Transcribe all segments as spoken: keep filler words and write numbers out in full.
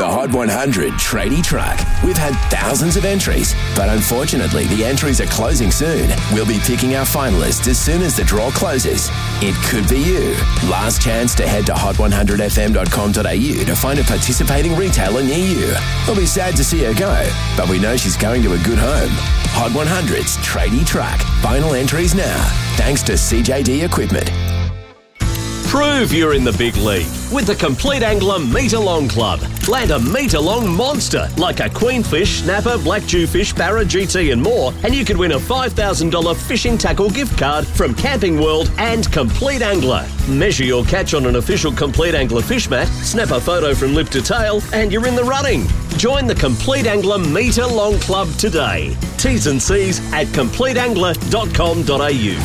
the Hot one hundred Tradie Truck. We've had thousands of entries, but unfortunately the entries are closing soon. We'll be picking our finalists as soon as the draw closes. It could be you. Last chance to head to hot one hundred f m dot com dot a u to find a participating retailer near you. We'll be sad to see her go, but we know she's going to a good home. Hot one hundred's Tradie Truck. Final entries now, thanks to C J D Equipment. Prove you're in the big league with the Complete Angler Metre-Long Club. Land a metre-long monster like a queenfish, snapper, black jewfish, barra, G T and more, and you could win a five thousand dollars fishing tackle gift card from Camping World and Complete Angler. Measure your catch on an official Complete Angler fish mat, snap a photo from lip to tail, and you're in the running. Join the Complete Angler Metre-Long Club today. T's and C's at complete angler dot com dot a u.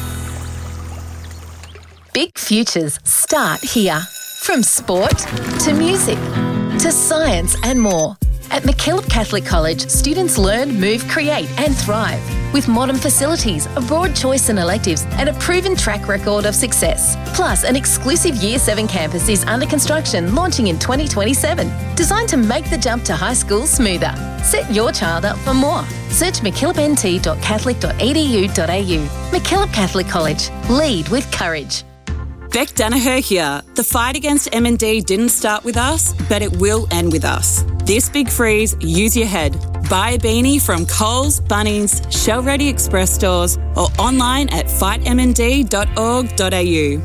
Big futures start here. From sport to music to science and more. At MacKillop Catholic College, students learn, move, create and thrive. With modern facilities, a broad choice in electives and a proven track record of success. Plus, an exclusive Year seven campus is under construction, launching in twenty twenty-seven. Designed to make the jump to high school smoother. Set your child up for more. Search mackillop n t dot catholic dot e d u dot a u. MacKillop Catholic College. Lead with courage. Beck Danaher here. The fight against M and D didn't start with us, but it will end with us. This big freeze, use your head. Buy a beanie from Coles, Bunnings, Shell Ready Express stores or online at fight m n d dot org dot a u.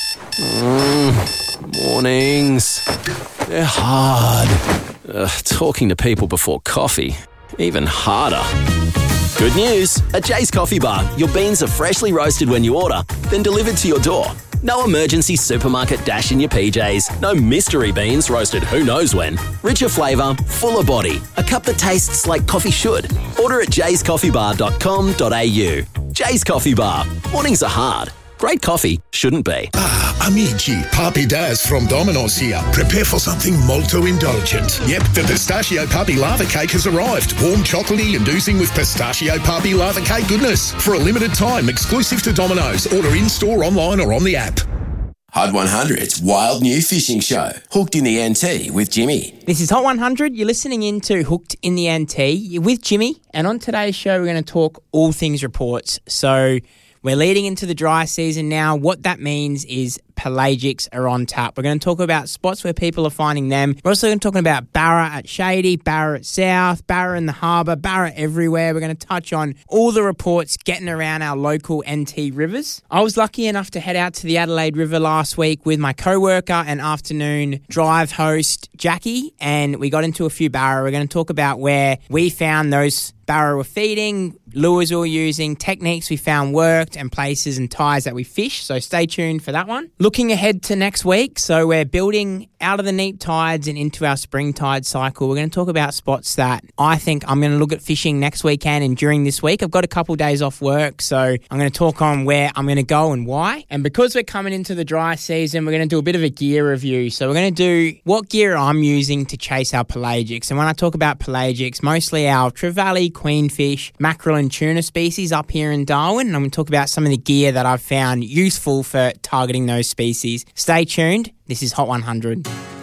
Mm, mornings. They're hard. Ugh, talking to people before coffee, even harder. Good news. At Jay's Coffee Bar, your beans are freshly roasted when you order, then delivered to your door. No emergency supermarket dash in your P Js. No mystery beans roasted who knows when. Richer flavour, fuller body. A cup that tastes like coffee should. Order at jays coffee bar dot com dot a u. Jay's Coffee Bar. Mornings are hard. Great coffee shouldn't be. Ah, amici, Papi Daz from Domino's here. Prepare for something molto indulgent. Yep, the Pistachio Papi Lava Cake has arrived. Warm, chocolatey and oozing with Pistachio Papi Lava Cake goodness. For a limited time, exclusive to Domino's. Order in-store, online or on the app. Hot one hundred's Wild New Fishing Show. Hooked in the N T with Jimmy. This is Hot one hundred. You're listening into Hooked in the N T. You're with Jimmy. And on today's show, we're going to talk all things reports. So we're leading into the dry season now. What that means is pelagics are on tap. We're going to talk about spots where people are finding them. We're also going to talk about Barra at Shady, Barra at South, Barra in the harbour, Barra everywhere. We're going to touch on all the reports getting around our local N T rivers. I was lucky enough to head out to the Adelaide River last week with my co-worker and afternoon drive host, Jackie, and we got into a few Barra. We're going to talk about where we found those Barra were feeding, lures we were using, techniques we found worked, and places and ties that we fish. So stay tuned for that one. Looking ahead to next week, so we're building out of the neap tides and into our spring tide cycle. We're going to talk about spots that I think I'm going to look at fishing next weekend and during this week. I've got a couple days off work, so I'm going to talk on where I'm going to go and why. And because we're coming into the dry season, we're going to do a bit of a gear review. So we're going to do what gear I'm using to chase our pelagics. And when I talk about pelagics, mostly our trevally, queenfish, mackerel and tuna species up here in Darwin. And I'm going to talk about some of the gear that I've found useful for targeting those species. Stay tuned. This is Hot one hundred.